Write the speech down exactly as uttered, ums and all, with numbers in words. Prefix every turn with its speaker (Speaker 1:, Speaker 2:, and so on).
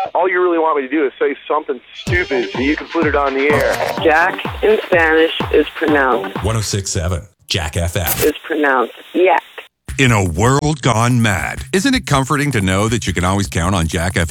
Speaker 1: All you really want me to do is say something stupid so you can put it on the air.
Speaker 2: Jack in Spanish is pronounced.
Speaker 3: one oh six point seven Jack F M.
Speaker 2: Is pronounced yak.
Speaker 4: In a world gone mad, isn't it comforting to know that you can always count on Jack F M?